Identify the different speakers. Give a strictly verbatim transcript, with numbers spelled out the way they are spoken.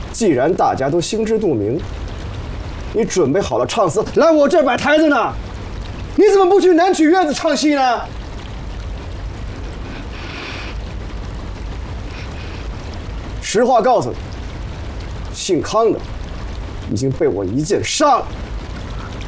Speaker 1: 既然大家都心知肚明，你准备好了唱词来我这儿摆台子呢，你怎么不去南曲院子唱戏呢？实话告诉你，姓康的已经被我一剑杀了。